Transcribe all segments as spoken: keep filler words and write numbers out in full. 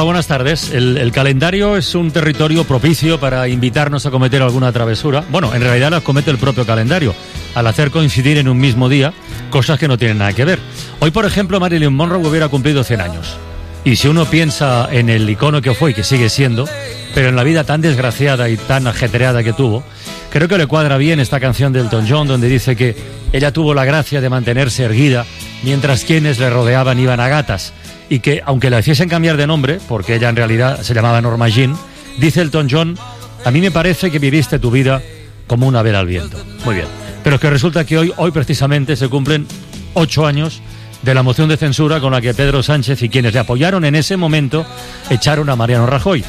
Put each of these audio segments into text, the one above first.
Hola, buenas tardes. El, el calendario es un territorio propicio para invitarnos a cometer alguna travesura. Bueno, en realidad las comete el propio calendario, al hacer coincidir en un mismo día cosas que no tienen nada que ver. Hoy, por ejemplo, Marilyn Monroe hubiera cumplido cien años. Y si uno piensa en el icono que fue y que sigue siendo, pero en la vida tan desgraciada y tan ajetreada que tuvo, creo que le cuadra bien esta canción de Elton John, donde dice que ella tuvo la gracia de mantenerse erguida mientras quienes le rodeaban iban a gatas, y que aunque la hiciesen cambiar de nombre, porque ella en realidad se llamaba Norma Jean, dice Elton John: a mí me parece que viviste tu vida como una vela al viento. Muy bien, pero es que resulta que hoy, hoy precisamente se cumplen ocho años de la moción de censura con la que Pedro Sánchez y quienes le apoyaron en ese momento echaron a Mariano Rajoy.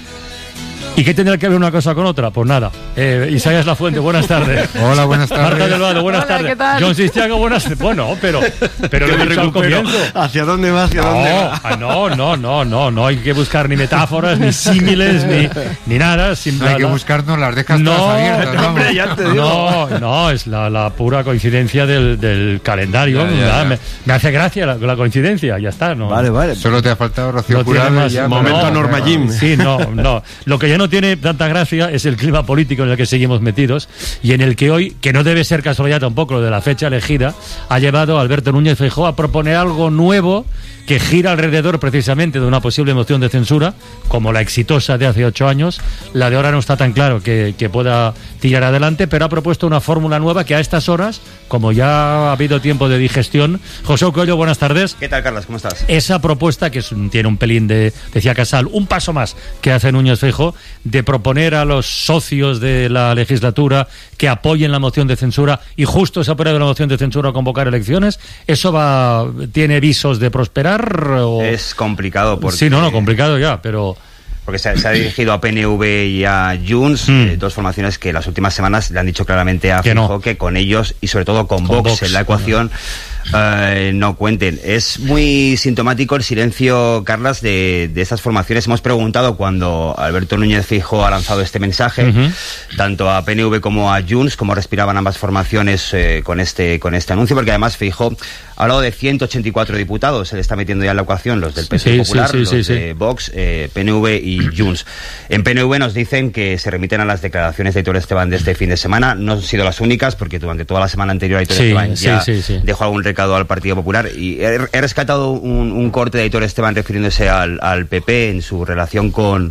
¿Y qué tendrá que ver una cosa con otra? Pues nada. Eh, Isaías Lafuente, buenas tardes. Hola, buenas tardes. Marta del Vado, buenas Hola, tardes. ¿qué tal? John Sistiago, buenas tardes. Bueno, pero, pero lo he dicho al comienzo. ¿Hacia dónde va? ¿Hacia No, dónde va? ah, no, no, no, no, no hay que buscar ni metáforas, ni símiles, ni, ni nada. Sin No hay que nada. buscarnos las dejas No, todas abiertas, vamos. hombre, ya te digo. No, no, es la, la pura coincidencia del, del calendario. Ya, ya, ¿verdad? ya. Me, me hace gracia la, la coincidencia, ya está. No, Vale, vale. Solo te ha faltado Rocío no tiene Jurado más y ya. momento no, Norma no, Jean. Sí, no, no. Lo que ya no tiene tanta gracia es el clima político en el que seguimos metidos y en el que hoy, que no debe ser casualidad tampoco lo de la fecha elegida, ha llevado a Alberto Núñez Feijóo a proponer algo nuevo que gira alrededor precisamente de una posible moción de censura, como la exitosa de hace ocho años. La de ahora no está tan claro que, que pueda tirar adelante, pero ha propuesto una fórmula nueva que a estas horas, como ya ha habido tiempo de digestión... José Coelho, buenas tardes. ¿Qué tal, Carlos? ¿Cómo estás? Esa propuesta, que es un- tiene un pelín de, decía Casal, un paso más que hace Núñez Feijóo, de proponer a los socios de la legislatura que apoyen la moción de censura y justo se apruebe la moción de censura a convocar elecciones, ¿eso va tiene visos de prosperar? O... Es complicado porque... Sí, no, no, complicado ya, pero... Porque se, se ha dirigido a P N V y a Junts, Mm. eh, dos formaciones que las últimas semanas le han dicho claramente a Que no. Feijóo que con ellos y sobre todo con, Con Vox, Vox, en la ecuación eh, no cuenten. Es muy sintomático el silencio, Carlas, de, de estas formaciones. Hemos preguntado cuando Alberto Núñez Feijóo ha lanzado este mensaje, Ujú. tanto a P N V como a Junts, cómo respiraban ambas formaciones eh, con este con este anuncio, porque además Feijóo ha hablado de ciento ochenta y cuatro diputados, se le está metiendo ya en la ecuación los del P S Sí, Popular, sí, sí, los sí, sí. de Vox, eh, P N V y Junts. En P N V nos dicen que se remiten a las declaraciones de Aitor Esteban de este fin de semana. No han sido las únicas, porque durante toda la semana anterior Aitor Sí, Esteban sí, ya sí, sí. dejó algún recado al Partido Popular. Y he, he rescatado un, un corte de Aitor Esteban refiriéndose al, al P P en su relación con...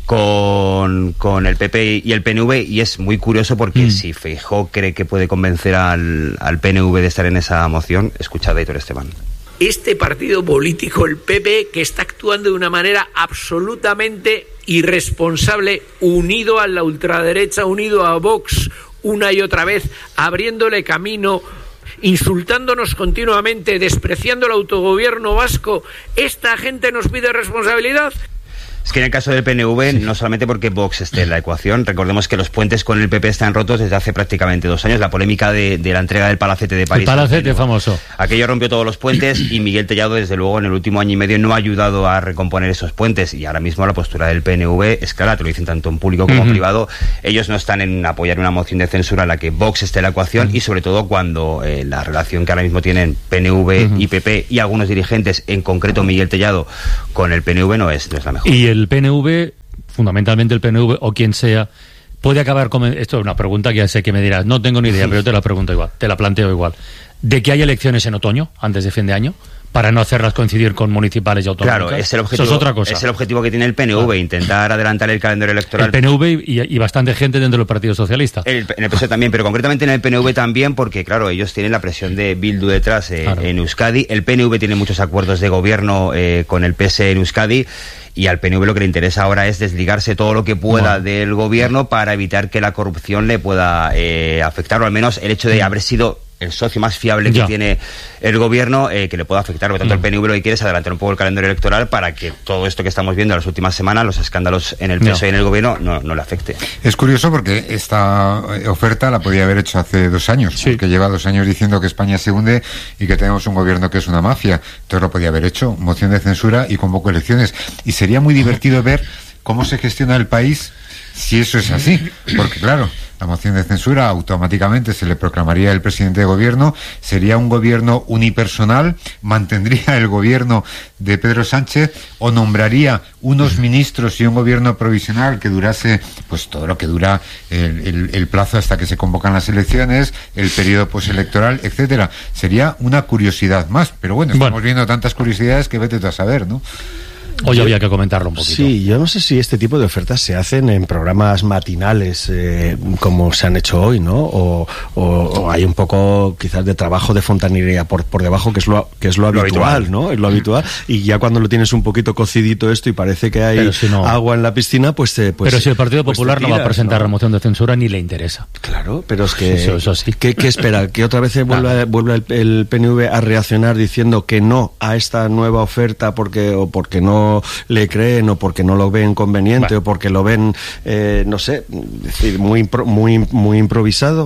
Con, con el P P y el P N V, y es muy curioso porque Mm. si Feijóo cree que puede convencer al, al P N V de estar en esa moción, escucha a Aitor Esteban. Este partido político, el P P, que está actuando de una manera absolutamente irresponsable, unido a la ultraderecha, unido a Vox una y otra vez, abriéndole camino, insultándonos continuamente, despreciando el autogobierno vasco. ¿Esta gente nos pide responsabilidad? Es que en el caso del P N V, no solamente porque Vox esté en la ecuación, recordemos que los puentes con el P P están rotos desde hace prácticamente dos años. La polémica de, de la entrega del Palacete de París. El Palacete famoso. Aquello rompió todos los puentes y Miguel Tellado, desde luego, en el último año y medio no ha ayudado a recomponer esos puentes. Y ahora mismo la postura del P N V es clara, te lo dicen tanto en público como en Ujú. privado. Ellos no están en apoyar una moción de censura en la que Vox esté en la ecuación, y sobre todo cuando eh, la relación que ahora mismo tienen P N V Ujú. y P P y algunos dirigentes, en concreto Miguel Tellado, con el P N V no es, no es la mejor. Y el P N V, fundamentalmente el P N V o quien sea, puede acabar con... Esto es una pregunta que ya sé que me dirás, no tengo ni idea, pero yo te la pregunto igual, te la planteo igual. ¿De que hay elecciones en otoño, antes de fin de año? Para no hacerlas coincidir con municipales y autonómicas. Claro, es el objetivo, Eso es otra cosa. es el objetivo que tiene el P N V, intentar adelantar el calendario electoral. El P N V y, y bastante gente dentro del Partido Socialista. El- en el P S O E también, pero concretamente en el P N V también, porque claro, ellos tienen la presión de Bildu detrás eh, Claro. en Euskadi. El P N V tiene muchos acuerdos de gobierno eh, con el P S en Euskadi, y al P N V lo que le interesa ahora es desligarse todo lo que pueda Bueno. del gobierno para evitar que la corrupción le pueda eh, afectar, o al menos el hecho de haber sido el socio más fiable que Ya. tiene el gobierno, eh, que le pueda afectar. Por lo tanto, Mm. el P N V lo que quiere es adelantar un poco el calendario electoral para que todo esto que estamos viendo en las últimas semanas, los escándalos en el P S O E y en el gobierno, no, no le afecte. Es curioso porque esta eh, oferta la podía haber hecho hace dos años, Sí. porque lleva dos años diciendo que España se hunde y que tenemos un gobierno que es una mafia. Entonces lo podía haber hecho, moción de censura y convoco elecciones. Y sería muy divertido ver cómo se gestiona el país si eso es así. Porque claro, la moción de censura, automáticamente se le proclamaría el presidente de gobierno, sería un gobierno unipersonal, mantendría el gobierno de Pedro Sánchez o nombraría unos ministros y un gobierno provisional que durase pues todo lo que dura el, el, el plazo hasta que se convocan las elecciones, el periodo postelectoral, etcétera. Sería una curiosidad más, pero bueno, estamos bueno. viendo tantas curiosidades que vete tú a saber, ¿no? Hoy había que comentarlo un poquito. Sí, yo no sé si este tipo de ofertas se hacen en programas matinales eh, como se han hecho hoy, ¿no? O, o, o hay un poco quizás de trabajo de fontanería por, por debajo, que es lo, que es lo, lo habitual, habitual, ¿no? Es lo habitual. Y ya cuando lo tienes un poquito cocidito esto y parece que hay si no, agua en la piscina, pues... Eh, pues pero si el Partido Popular pues tiras, no va a presentar ¿no? la moción de censura ni le interesa. Claro, pero es que... Eso, eso sí. ¿Qué, qué espera? ¿Que otra vez vuelva, claro. vuelva el, el P N V a reaccionar diciendo que no a esta nueva oferta porque o porque no le creen o porque no lo ven conveniente, bueno. o porque lo ven, eh, no sé, decir, muy, impro, muy, muy improvisado?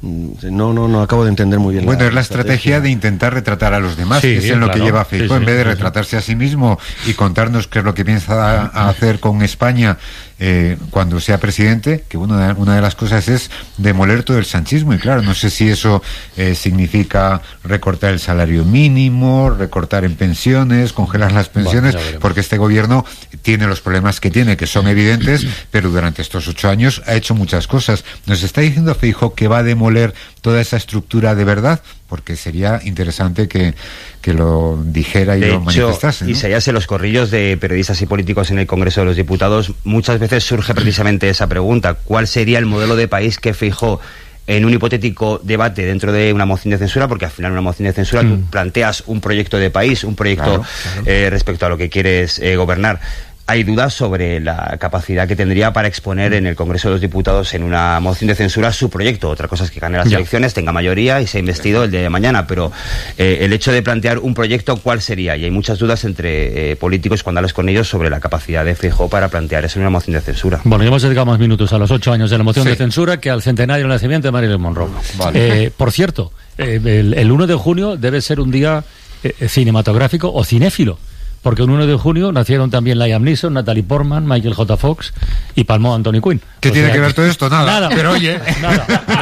No, no, no acabo de entender muy bien. Bueno, la, es la estrategia, estrategia de intentar retratar a los demás, sí, que es en lo claro. que lleva Feijóo, sí, sí, en vez de retratarse sí, sí. a sí mismo y contarnos qué es lo que piensa a hacer con España eh, cuando sea presidente, que una, una de las cosas es demoler todo el sanchismo, y claro, no sé si eso eh, significa recortar el salario mínimo, recortar en pensiones, congelar las pensiones, bueno, porque este gobierno tiene los problemas que tiene, que son evidentes, pero durante estos ocho años ha hecho muchas cosas. Nos está diciendo Feijóo que va a demoler toda esa estructura de verdad, porque sería interesante que, que lo dijera y de lo hecho, manifestase, ¿no? Y se en los corrillos de periodistas y políticos en el Congreso de los Diputados, muchas veces surge precisamente esa pregunta: ¿cuál sería el modelo de país que Feijóo, en un hipotético debate dentro de una moción de censura, porque al final una moción de censura mm. tú planteas un proyecto de país, un proyecto claro, claro. Eh, respecto a lo que quieres eh, gobernar? Hay dudas sobre la capacidad que tendría para exponer en el Congreso de los Diputados en una moción de censura su proyecto. Otra cosa es que gane las ya. elecciones, tenga mayoría y sea investido el día de mañana, pero eh, el hecho de plantear un proyecto, ¿cuál sería? Y hay muchas dudas entre eh, políticos cuando hablas con ellos sobre la capacidad de Feijóo para plantear eso en una moción de censura. Bueno, ya hemos dedicado más minutos a los ocho años de la moción sí. de censura que al centenario del nacimiento de Marilyn Monroe. Vale. Eh, por cierto, eh, el, el uno de junio debe ser un día eh, cinematográfico o cinéfilo, porque el uno de junio nacieron también Liam Neeson, Natalie Portman, Michael J. Fox y palmó Anthony Quinn. ¿Qué o tiene sea, que ver todo esto? Nada. Nada. Pero oye, nada,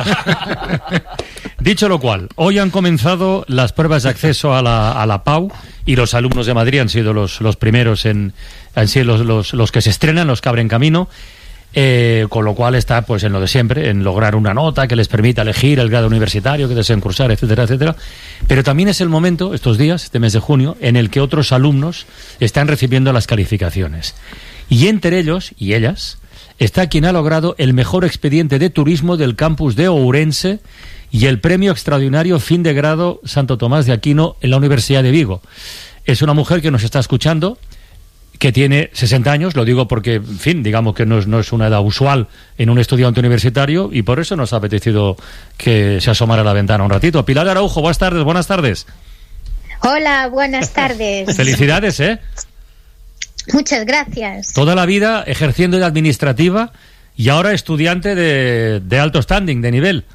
nada. Dicho lo cual, hoy han comenzado las pruebas de acceso a la, a la P A U y los alumnos de Madrid han sido los, los primeros en, han sido los, los, los que se estrenan, los que abren camino. Eh, con lo cual está pues en lo de siempre, en lograr una nota que les permita elegir el grado universitario que deseen cursar, etcétera, etcétera. Pero también es el momento, estos días, este mes de junio, en el que otros alumnos están recibiendo las calificaciones. Y entre ellos, y ellas, está quien ha logrado el mejor expediente de turismo del campus de Ourense y el premio extraordinario fin de grado Santo Tomás de Aquino en la Universidad de Vigo. Es una mujer que nos está escuchando, que tiene sesenta años, lo digo porque, en fin, digamos que no es, no es una edad usual en un estudiante universitario y por eso nos ha apetecido que se asomara a la ventana un ratito. Pilar Araujo, buenas tardes, buenas tardes. Hola, buenas tardes. Felicidades, ¿eh? Muchas gracias. Toda la vida ejerciendo de administrativa y ahora estudiante de, de alto standing, de nivel.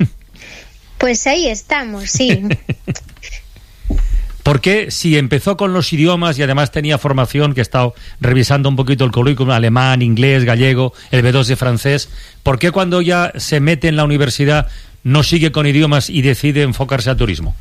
Pues ahí estamos, sí. Porque si empezó con los idiomas y además tenía formación, que he estado revisando un poquito el currículum, alemán, inglés, gallego, el B dos de francés, ¿por qué cuando ya se mete en la universidad no sigue con idiomas y decide enfocarse a turismo?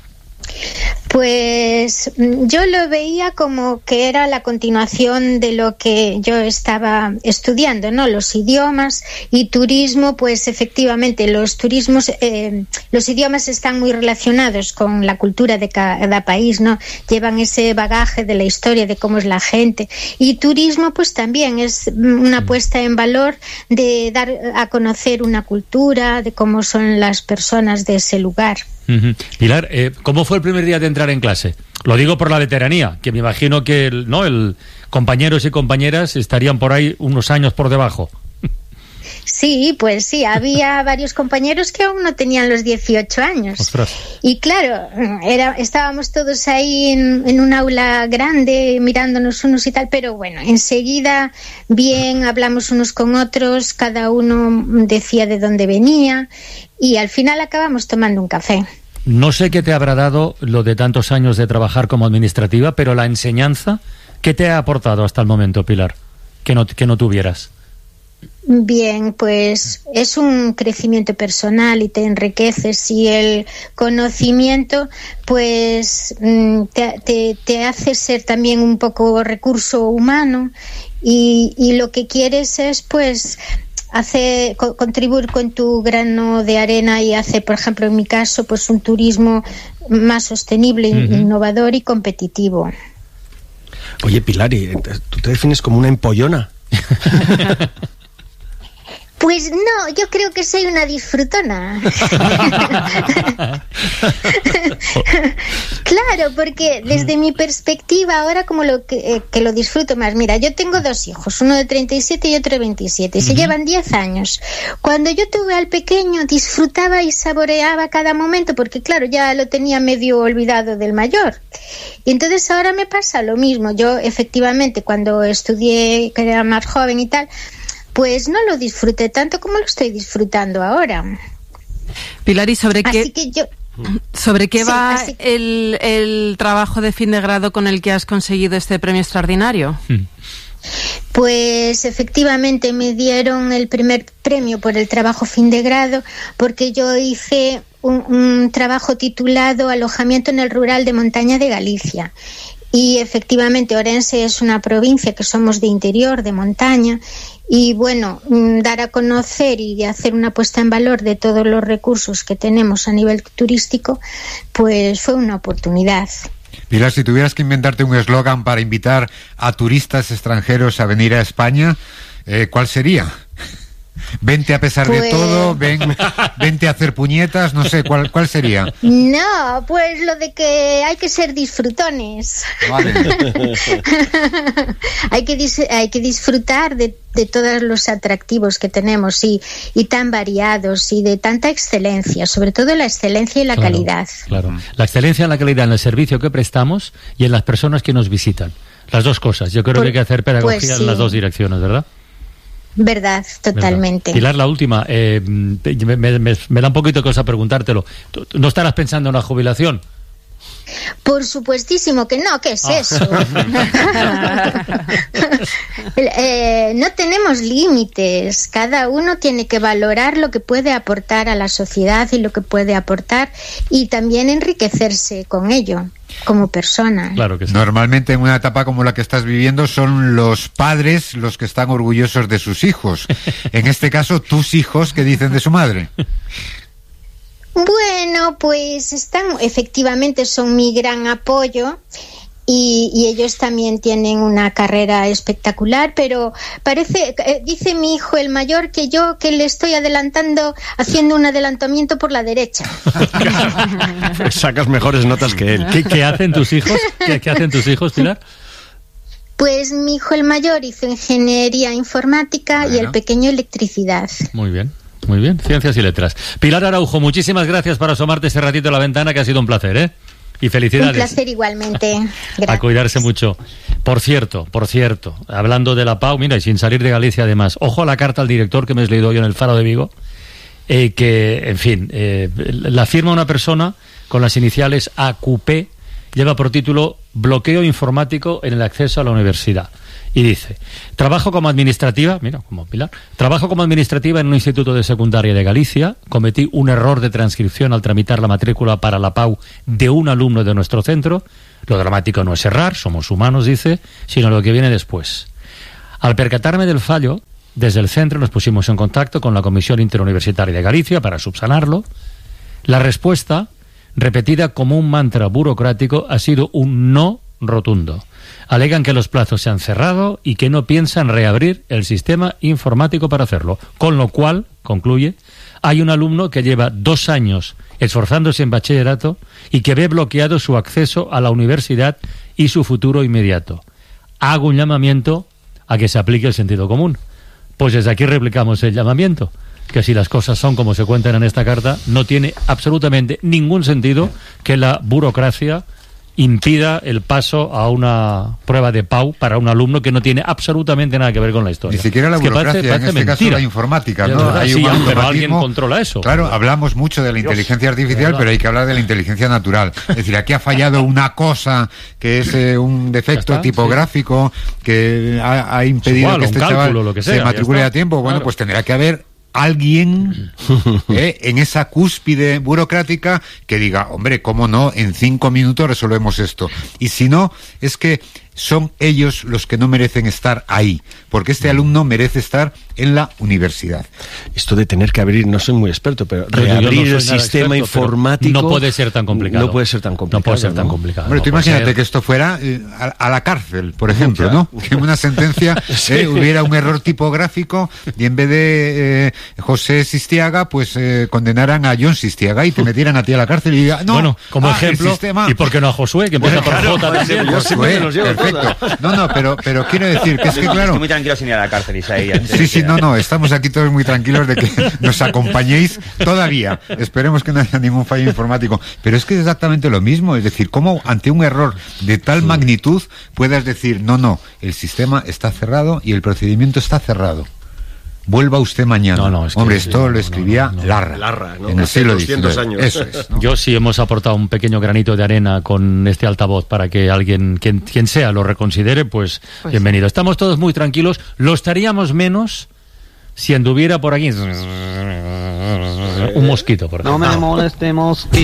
Pues yo lo veía como que era la continuación de lo que yo estaba estudiando, ¿no? Los idiomas y turismo, pues efectivamente los turismos, eh, los idiomas están muy relacionados con la cultura de cada país, ¿no? Llevan ese bagaje de la historia, de cómo es la gente. Y turismo, pues también es una puesta en valor de dar a conocer una cultura, de cómo son las personas de ese lugar. Uh-huh. Pilar, eh, ¿cómo fue el primer día de entrar en clase? Lo digo por la veteranía, que me imagino que el, no, el compañeros y compañeras estarían por ahí unos años por debajo. Sí, pues sí, había varios compañeros que aún no tenían los dieciocho años. Ostras. Y claro, era, estábamos todos ahí en, en un aula grande mirándonos unos y tal, pero bueno, enseguida bien, hablamos unos con otros, cada uno decía de dónde venía y al final acabamos tomando un café. No sé qué te habrá dado lo de tantos años de trabajar como administrativa, pero la enseñanza, ¿qué te ha aportado hasta el momento, Pilar? Que no, que no tuvieras. Bien, pues es un crecimiento personal y te enriqueces, y el conocimiento pues te, te, te hace ser también un poco recurso humano, y, y lo que quieres es pues hacer, co- contribuir con tu grano de arena y hacer, por ejemplo, en mi caso, pues un turismo más sostenible, uh-huh. innovador y competitivo. Oye, Pilar, ¿y tú te defines como una empollona? Pues no, yo creo que soy una disfrutona. Claro, porque desde mi perspectiva ahora como lo que, eh, que lo disfruto más. Mira, yo tengo dos hijos, uno de treinta y siete y otro de veintisiete, y uh-huh. se llevan diez años. Cuando yo tuve al pequeño disfrutaba y saboreaba cada momento, porque claro, ya lo tenía medio olvidado del mayor. Y entonces ahora me pasa lo mismo. Yo efectivamente cuando estudié, que era más joven y tal, pues no lo disfruté tanto como lo estoy disfrutando ahora. Pilar, ¿y sobre qué, así que yo, sobre qué sí, va así... el, el trabajo de fin de grado con el que has conseguido este premio extraordinario? Pues efectivamente me dieron el primer premio por el trabajo fin de grado porque yo hice un, un trabajo titulado Alojamiento en el Rural de Montaña de Galicia. Y efectivamente Orense es una provincia que somos de interior, de montaña, y bueno, dar a conocer y hacer una puesta en valor de todos los recursos que tenemos a nivel turístico, pues fue una oportunidad. Pilar, si tuvieras que inventarte un eslogan para invitar a turistas extranjeros a venir a España, eh, ¿cuál sería? Vente a pesar pues... de todo, ven, vente a hacer puñetas, no sé, ¿cuál, cuál sería? No, pues lo de que hay que ser disfrutones. Vale. hay, que dis- hay que disfrutar de, de todos los atractivos que tenemos y, y tan variados y de tanta excelencia, sobre todo la excelencia y la claro, calidad. Claro, la excelencia y la calidad en el servicio que prestamos y en las personas que nos visitan. Las dos cosas, yo creo Por, que hay que hacer pedagogía pues sí. en las dos direcciones, ¿verdad? Verdad, totalmente. Verdad. Pilar, la última, eh, me, me, me, me da un poquito de cosa preguntarte,lo ¿no estarás pensando en la jubilación? Por supuestísimo que no, ¿qué es ah. eso? eh, no tenemos límites, cada uno tiene que valorar lo que puede aportar a la sociedad y lo que puede aportar y también enriquecerse con ello como persona. Claro que sí. Normalmente en una etapa como la que estás viviendo son los padres los que están orgullosos de sus hijos. En este caso, tus hijos, ¿qué dicen de su madre? Bueno, pues están, efectivamente son mi gran apoyo y, y ellos también tienen una carrera espectacular, pero parece, eh, dice mi hijo el mayor que yo que le estoy adelantando, haciendo un adelantamiento por la derecha. Sacas mejores notas que él. ¿Qué, qué hacen tus hijos? ¿Qué, qué hacen tus hijos, Pilar? Pues mi hijo el mayor hizo ingeniería informática bueno. y el pequeño electricidad. Muy bien. Muy bien, ciencias y letras. Pilar Araujo, muchísimas gracias por asomarte ese ratito a la ventana, que ha sido un placer, ¿eh? Y felicidades. Un placer igualmente. Gracias. A cuidarse mucho. Por cierto, por cierto, hablando de la P A U, mira, y sin salir de Galicia además, ojo a la carta al director que me has leído yo en el Faro de Vigo, eh, que, en fin, eh, la firma una persona con las iniciales A Q P, lleva por título Bloqueo informático en el acceso a la universidad. Y dice, trabajo como administrativa, mira, como Pilar, trabajo como administrativa en un instituto de secundaria de Galicia, cometí un error de transcripción al tramitar la matrícula para la P A U de un alumno de nuestro centro. Lo dramático no es errar, somos humanos, dice, sino lo que viene después. Al percatarme del fallo, desde el centro nos pusimos en contacto con la Comisión Interuniversitaria de Galicia para subsanarlo. La respuesta, repetida como un mantra burocrático, ha sido un no rotundo. Alegan que los plazos se han cerrado y que no piensan reabrir el sistema informático para hacerlo. Con lo cual, concluye, hay un alumno que lleva dos años esforzándose en bachillerato y que ve bloqueado su acceso a la universidad y su futuro inmediato. Hago un llamamiento a que se aplique el sentido común. Pues desde aquí replicamos el llamamiento, que si las cosas son como se cuentan en esta carta, no tiene absolutamente ningún sentido que la burocracia impida el paso a una prueba de P A U para un alumno que no tiene absolutamente nada que ver con la historia. Ni siquiera la burocracia, parece, parece en este mentira. caso la informática, ¿no? Hay sí, un pero alguien controla eso. Claro, hablamos mucho de la Dios, inteligencia artificial, pero hay que hablar de la inteligencia natural. Es decir, aquí ha fallado una cosa que es eh, un defecto tipográfico sí. que ha, ha impedido igual, que este cálculo, chaval que sea, se matricule a tiempo. Bueno, claro. pues tendrá que haber alguien eh, en esa cúspide burocrática que diga, hombre, cómo no, en cinco minutos resolvemos esto. Y si no, es que son ellos los que no merecen estar ahí, porque este alumno merece estar en la universidad. Esto de tener que abrir, no soy muy experto, pero reabrir no el sistema experto, informático no puede ser tan complicado. No puede ser tan complicado. No puede ser tan ¿no? complicado. Hombre, tú no imagínate ser... que esto fuera eh, a, a la cárcel, por ejemplo, ¿no? Que en una sentencia sí. eh, hubiera un error tipográfico y en vez de eh, José Sistiaga, pues eh, condenaran a John Sistiaga y te metieran a ti a la cárcel y digan, no, bueno, como ah, ejemplo, sistema... ¿y por qué no a Josué, que empieza bueno, por J también? Josué, perfecto. No, no, pero, pero quiero decir que es que, claro... Estoy muy tranquilo sin ir a la cárcel, Isaías. Sí, sí, no, no, estamos aquí todos muy tranquilos de que nos acompañéis todavía. Esperemos que no haya ningún fallo informático. Pero es que es exactamente lo mismo, es decir, cómo ante un error de tal sí. magnitud puedas decir, no, no, el sistema está cerrado y el procedimiento está cerrado. Vuelva usted mañana. No, no, es que, Hombre, esto sí, lo escribía no, no, Larra, Larra ¿no? en el siglo doscientos años. Eso es, ¿no? Yo sí hemos aportado un pequeño granito de arena con este altavoz para que alguien, quien, quien sea, lo reconsidere, pues, pues bienvenido. Estamos todos muy tranquilos. Lo estaríamos menos si anduviera por aquí un mosquito, por ejemplo. No me moleste, mosquito.